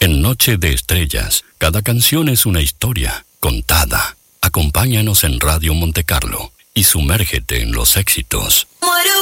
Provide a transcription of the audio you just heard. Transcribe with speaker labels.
Speaker 1: En Noche de Estrellas, cada canción es una historia contada. Acompáñanos en Radio Monte Carlo y sumérgete en los éxitos.